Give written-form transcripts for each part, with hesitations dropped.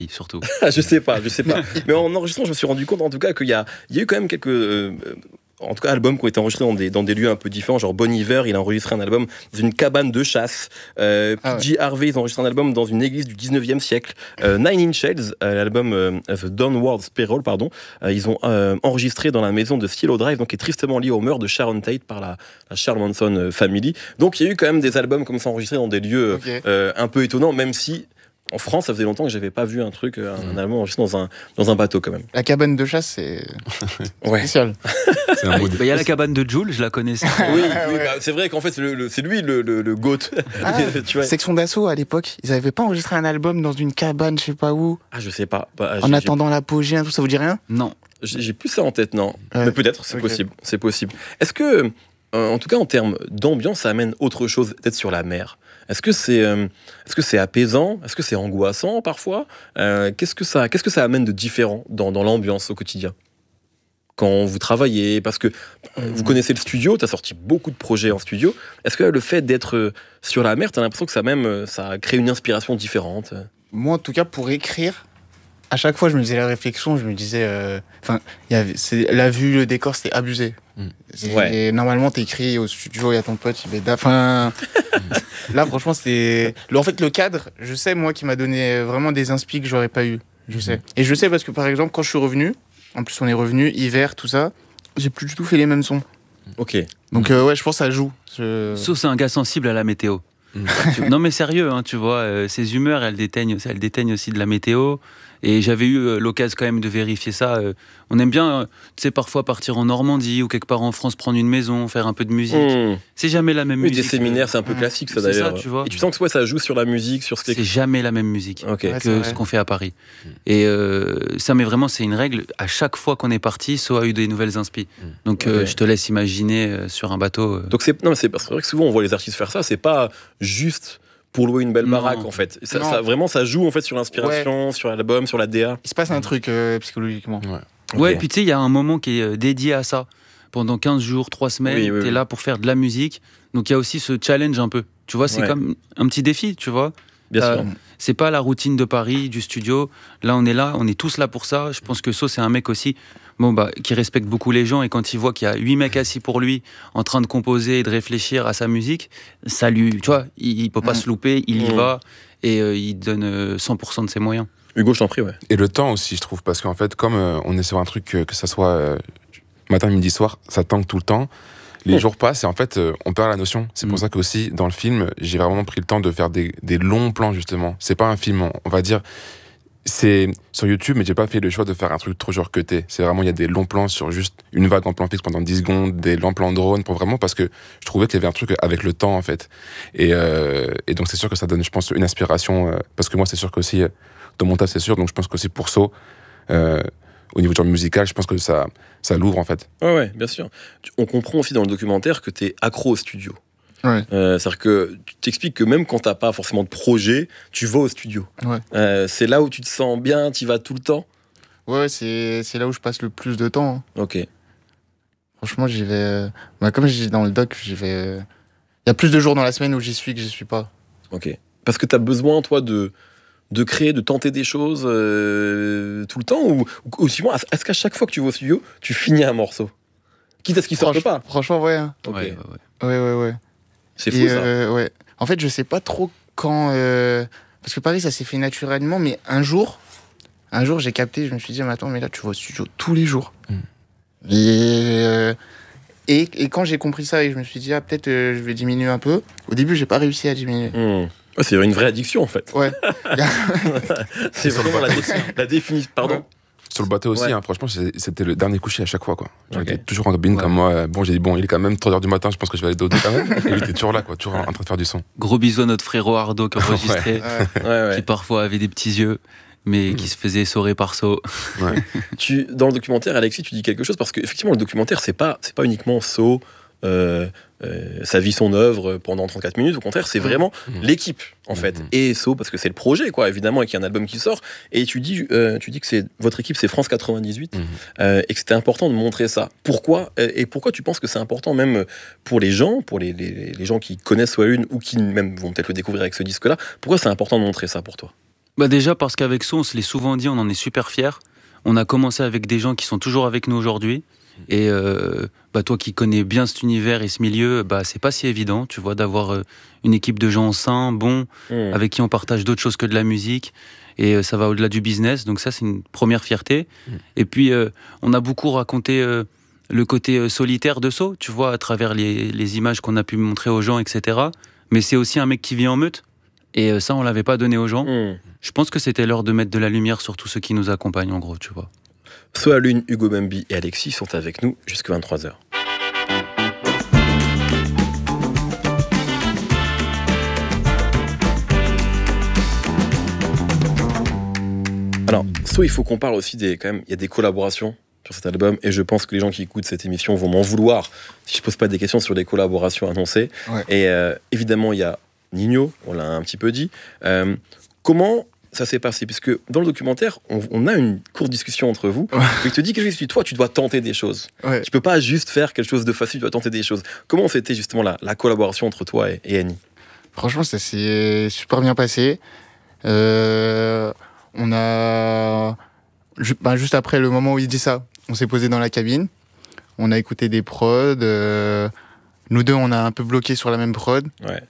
surtout. Je sais pas. Mais en enregistrant, je me suis rendu compte en tout cas qu'il y a eu quand même quelques en tout cas albums qui ont été enregistrés dans des lieux un peu différents, genre Bon Iver, il a enregistré un album dans une cabane de chasse. PJ Harvey, ils ont enregistré un album dans une église du 19e siècle. Nine Inch Nails, l'album The Downward Spiral, ils ont enregistré dans la maison de Cielo Drive, donc qui est tristement lié au meurtre de Sharon Tate par la Charles Manson Family. Donc il y a eu quand même des albums comme ça enregistrés dans des lieux un peu étonnants, même si en France, ça faisait longtemps que j'avais pas vu un album enregistré dans un bateau quand même. La cabane de chasse, c'est spécial. C'est un il y a la cabane de Jul, je la connaissais. Oui, c'est vrai qu'en fait, c'est lui le GOAT. Tu vois. Section d'Assaut, à l'époque, ils avaient pas enregistré un album dans une cabane, je sais pas où. Je sais pas. En attendant l'apogée, tout ça vous dit rien? Non. J'ai plus ça en tête, non. Mais peut-être, c'est possible. Est-ce que, en tout cas, en termes d'ambiance, ça amène autre chose d'être sur la mer? Est-ce que c'est apaisant? Est-ce que c'est angoissant parfois? Qu'est-ce que ça amène de différent dans l'ambiance au quotidien quand vous travaillez? Parce que vous connaissez le studio, tu as sorti beaucoup de projets en studio. Est-ce que le fait d'être sur la mer, tu as l'impression que ça crée une inspiration différente? Moi, en tout cas, pour écrire, à chaque fois, je me faisais la réflexion, je me disais... la vue, le décor, c'était abusé. Et normalement, t'écris au studio, il y a ton pote, il est... Là, franchement, c'était... En fait, le cadre, je sais, moi, qui m'a donné vraiment des inspi que j'aurais pas eu. Je sais. Et je sais parce que, par exemple, quand je suis revenu, en plus, on est revenu, hiver, tout ça, j'ai plus du tout fait les mêmes sons. Ok. Donc, je pense que ça joue. Sauf c'est un gars sensible à la météo. Non, mais sérieux, tu vois, ses humeurs, elles déteignent aussi de la météo. Et j'avais eu l'occasion quand même de vérifier ça. On aime bien, tu sais, parfois partir en Normandie ou quelque part en France, prendre une maison, faire un peu de musique. C'est jamais la même musique. Des séminaires, c'est un peu classique, ça d'ailleurs. Ça, tu vois. Et tu sens que ça joue sur la musique, sur ce qui... C'est jamais la même musique que ce qu'on fait à Paris. Et ça, mais vraiment, c'est une règle. À chaque fois qu'on est parti, So a eu des nouvelles inspi. Donc, je te laisse imaginer sur un bateau. Donc, c'est vrai que souvent, on voit les artistes faire ça. C'est pas juste pour louer une belle baraque, en fait. Ça joue, en fait, sur l'inspiration, sur l'album, sur la DA. Il se passe un truc psychologiquement. Ouais, puis tu sais, il y a un moment qui est dédié à ça. Pendant 15 jours, 3 semaines, t'es là pour faire de la musique. Donc, il y a aussi ce challenge un peu. Tu vois, c'est comme un petit défi, tu vois. Bien sûr. C'est pas la routine de Paris, du studio. Là, on est tous là pour ça. Je pense que So, c'est un mec aussi qui respecte beaucoup les gens. Et quand il voit qu'il y a 8 mecs assis pour lui, en train de composer et de réfléchir à sa musique, ça lui, tu vois, il peut pas se louper, il y va et il donne 100% de ses moyens. Hugo, je t'en prie, ouais. Et le temps aussi, je trouve, parce qu'en fait, comme on est sur un truc, que ça soit matin, midi, soir, ça tangue tout le temps. Les jours passent et en fait, on perd la notion. C'est pour ça qu'aussi, dans le film, j'ai vraiment pris le temps de faire des longs plans, justement. C'est pas un film, on va dire, c'est sur YouTube, mais j'ai pas fait le choix de faire un truc trop genre cuté. C'est vraiment, il y a des longs plans sur juste une vague en plan fixe pendant 10 secondes, des longs plans drone, parce que je trouvais qu'il y avait un truc avec le temps, en fait. Et donc, c'est sûr que ça donne, je pense, une inspiration, parce que moi, c'est sûr qu'aussi, dans mon taf, c'est sûr, donc je pense qu'aussi pour So, au niveau du genre musical, je pense que ça l'ouvre, en fait. Ouais, bien sûr. On comprend aussi dans le documentaire que t'es accro au studio. Ouais. C'est-à-dire que tu t'expliques que même quand t'as pas forcément de projet, tu vas au studio. C'est là où tu te sens bien, tu y vas tout le temps. Ouais, c'est là où je passe le plus de temps. Ok. Franchement, j'y vais... comme je dis dans le doc, j'y vais... Il y a plus de jours dans la semaine où j'y suis que j'y suis pas. Ok. Parce que t'as besoin, toi, de créer, de tenter des choses tout le temps, ou sinon, est-ce qu'à chaque fois que tu vas au studio, tu finis un morceau? Quitte à ce qu'il sorte pas. Franchement, ouais. Okay. Ouais. C'est fou, ça. Ouais. En fait, je sais pas trop quand... Parce que Paris, ça s'est fait naturellement, mais un jour, j'ai capté, je me suis dit, mais attends, mais là, tu vas au studio tous les jours. Et quand j'ai compris ça, et je me suis dit, peut-être je vais diminuer un peu. Au début, j'ai pas réussi à diminuer. C'est une vraie addiction, en fait. Ouais. C'est vraiment la définition. Pardon. Ouais. Sur le bateau aussi, franchement, c'était le dernier coucher à chaque fois, quoi. J'étais toujours en cabine comme moi. J'ai dit, il est quand même 3h du matin, je pense que je vais aller dodo quand même. Et il était toujours là, quoi, toujours en train de faire du son. Gros bisous à notre frérot Ardo qui enregistrait, qui parfois avait des petits yeux, mais qui se faisait essorer par So. Dans le documentaire, Alexis, tu dis quelque chose, parce qu'effectivement, le documentaire, c'est pas uniquement So, sa vie, son œuvre pendant 34 minutes. Au contraire, c'est vraiment l'équipe, en fait. Et So, parce que c'est le projet, quoi, évidemment, et qu'il y a un album qui sort. Et tu dis que votre équipe, c'est France 98, et que c'était important de montrer ça. Pourquoi tu penses que c'est important, même pour les gens, les gens qui connaissent So A1 ou qui même vont peut-être le découvrir avec ce disque-là? Pourquoi c'est important de montrer ça pour toi? Bah déjà parce qu'avec So, on se l'est souvent dit, on en est super fiers. On a commencé avec des gens qui sont toujours avec nous aujourd'hui. Et toi qui connais bien cet univers et ce milieu, c'est pas si évident, tu vois, d'avoir une équipe de gens sains, bons, avec qui on partage d'autres choses que de la musique. Et ça va au-delà du business, donc ça c'est une première fierté. Et puis on a beaucoup raconté le côté solitaire de So, tu vois, à travers les images qu'on a pu montrer aux gens, etc. Mais c'est aussi un mec qui vit en meute, et ça on l'avait pas donné aux gens. Je pense que c'était l'heure de mettre de la lumière sur tous ceux qui nous accompagnent en gros, tu vois. So Alune, Hugo Bambi et Alexis sont avec nous jusqu'à 23h. Alors, So, il faut qu'on parle aussi il y a des collaborations sur cet album, et je pense que les gens qui écoutent cette émission vont m'en vouloir si je pose pas des questions sur les collaborations annoncées. Ouais. Et évidemment, il y a Ninho, on l'a un petit peu dit. Comment ça s'est passé? Puisque dans le documentaire, on a une courte discussion entre vous. Ouais. Il te dit quelque chose, toi, tu dois tenter des choses. Ouais. Tu peux pas juste faire quelque chose de facile, tu dois tenter des choses. Comment c'était justement la collaboration entre toi et Annie? Franchement, ça s'est super bien passé. On a... juste après le moment où il dit ça, on s'est posé dans la cabine. On a écouté des prods. Nous deux, on a un peu bloqué sur la même prod. Ouais.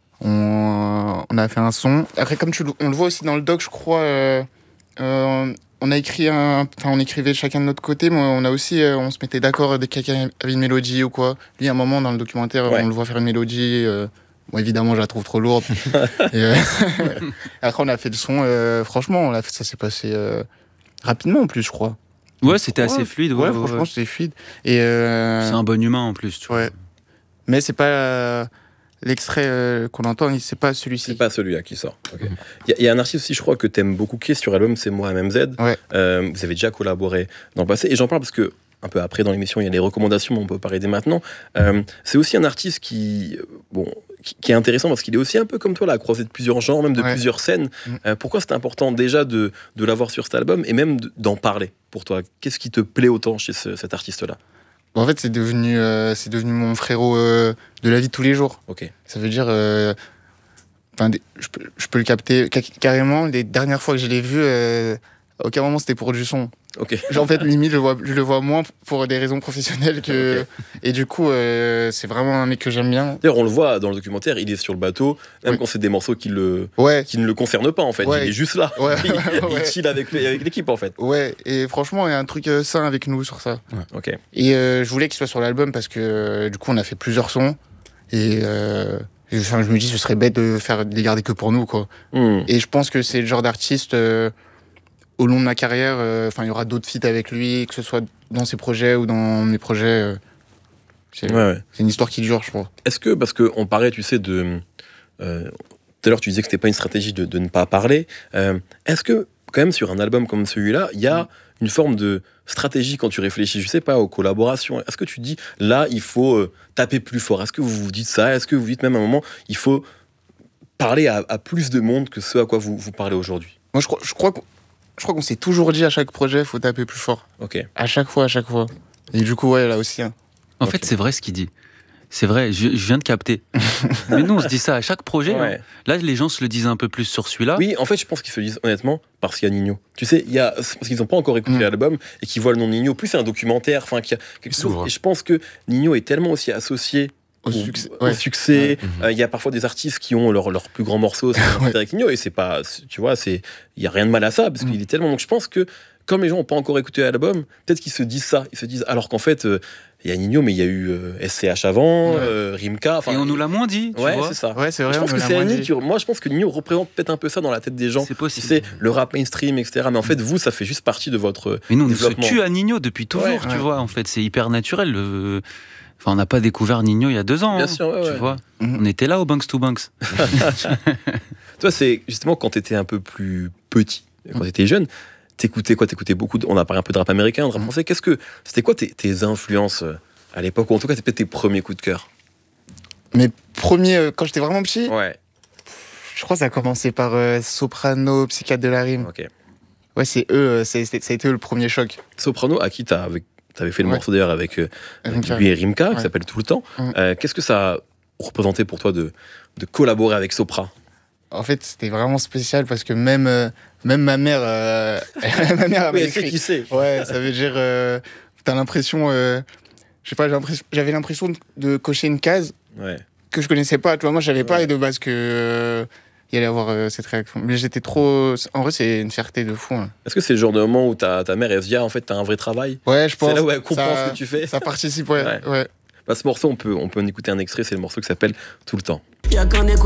On a fait un son. Après, comme on le voit aussi dans le doc, je crois, on a écrit on écrivait chacun de notre côté, mais on a aussi, on se mettait d'accord dès que quelqu'un avait une mélodie ou quoi. Lui, à un moment, dans le documentaire, on le voit faire une mélodie. Bon, évidemment, je la trouve trop lourde. Après, on a fait le son. Franchement, ça s'est passé rapidement en plus, je crois. Ouais, c'était assez fluide. Ouais, franchement, c'était fluide. Et c'est un bon humain en plus, tu vois. Mais c'est pas... L'extrait qu'on entend, c'est pas celui-ci. C'est pas celui-là qui sort. Okay. Y a un artiste aussi, je crois, que t'aimes beaucoup qui est sur l'album, c'est Moi MMZ. Ouais. Vous avez déjà collaboré dans le passé. Et j'en parle parce que, un peu après dans l'émission, il y a les recommandations, mais on peut parler dès maintenant. C'est aussi un artiste qui est intéressant parce qu'il est aussi un peu comme toi, là, croisé de plusieurs genres, même de plusieurs scènes. Pourquoi c'est important déjà de l'avoir sur cet album et même d'en parler pour toi? Qu'est-ce qui te plaît autant chez cet artiste-là? En fait, c'est devenu mon frérot de la vie de tous les jours. Okay. Ça veut dire... je peux le capter carrément. Les dernières fois que je l'ai vu, à aucun moment c'était pour du son. Okay. En fait, limite, je le vois moins pour des raisons professionnelles que... Okay. Et du coup, c'est vraiment un mec que j'aime bien. D'ailleurs, on le voit dans le documentaire, il est sur le bateau, même quand c'est des morceaux qui ne le concernent pas, en fait. Il est juste là. Il chill avec l'équipe, en fait. Ouais, et franchement, il y a un truc sain avec nous sur ça. Ouais. Okay. Et je voulais qu'il soit sur l'album parce que, du coup, on a fait plusieurs sons. Et je me dis, ce serait bête de les garder que pour nous, quoi. Et je pense que c'est le genre d'artiste... au long de ma carrière, il y aura d'autres feats avec lui, que ce soit dans ses projets ou dans mes projets. C'est une histoire qui dure, je crois. Est-ce que, parce qu'on parlait, tu sais, tout à l'heure, tu disais que c'était pas une stratégie de ne pas parler. Est-ce que, quand même, sur un album comme celui-là, il y a une forme de stratégie quand tu réfléchis, je sais pas, aux collaborations? Est-ce que tu dis, là, il faut taper plus fort? Est-ce que vous vous dites ça? Est-ce que vous dites même à un moment, il faut parler à plus de monde que ce à quoi vous parlez aujourd'hui? Moi, je crois qu'on s'est toujours dit à chaque projet, il faut taper plus fort. Ok. À chaque fois. Et du coup, là aussi. En fait, c'est vrai ce qu'il dit. C'est vrai, je viens de capter. Mais nous, on se dit ça à chaque projet. Ouais. Là, les gens se le disent un peu plus sur celui-là. Oui, en fait, je pense qu'ils se le disent honnêtement parce qu'il y a Ninho. Tu sais, parce qu'ils n'ont pas encore écouté l'album et qu'ils voient le nom Ninho. Plus c'est un documentaire, qu'il y a quelque chose. Et je pense que Ninho est tellement aussi associé au succès. Il y a parfois des artistes qui ont leur plus grand morceau avec Ninho, et c'est pas, tu vois, il y a rien de mal à ça parce qu'il est tellement. Donc je pense que comme les gens n'ont pas encore écouté l'album, peut-être qu'ils se disent ça. Ils se disent alors qu'en fait, il y a Ninho, mais il y a eu SCH avant, Rimka. Et on nous l'a moins dit. Tu vois, c'est ça. Ouais, c'est vrai. Je pense que c'est Annie moi, je pense que Ninho représente peut-être un peu ça dans la tête des gens. C'est possible. C'est le rap mainstream, etc. Mais en fait, vous, ça fait juste partie de votre. Mais nous, on développement. se tue à Ninho depuis toujours, tu vois. En fait, c'est hyper naturel. On n'a pas découvert Ninho il y a 2 ans. Bien sûr, tu vois. On était là au Banks to Banks. Toi, c'est justement quand tu étais un peu plus petit, quand tu étais jeune, t'écoutais quoi? T'écoutais beaucoup on a parlé un peu de rap américain, de rap français. C'était quoi tes influences à l'époque, ou en tout cas peut-être tes premiers coups de cœur? Mes premiers, quand j'étais vraiment petit, je crois que ça a commencé par Soprano, Psychiatre de la rime. Ok. Ouais, c'est eux, ça a été eux le premier choc. Soprano, à qui t'avais fait le morceau d'ailleurs avec lui et Rimka, qui s'appelle Tout le temps. Qu'est-ce que ça représentait pour toi de collaborer avec Sopra? en fait, c'était vraiment spécial parce que même ma mère, ma mère avait Oui, elle sait écrit. qui c'est. Ouais, ça veut dire, t'as l'impression, je sais pas, j'avais l'impression de cocher une case Ouais. que je connaissais pas. Tu vois, moi, j'avais pas Ouais. de base que il allait avoir cette réaction. Mais j'étais trop. En vrai, c'est une fierté de fou. Hein. Est-ce que c'est le genre de moment où ta mère, elle se dit, ah, en fait, t'as un vrai travail? Ouais, je pense. C'est là où elle comprend ça, ce que tu fais. Ça participe, ouais. Ouais. Ouais. Bah, ce morceau, on peut en écouter un extrait, c'est le morceau qui s'appelle Tout le temps.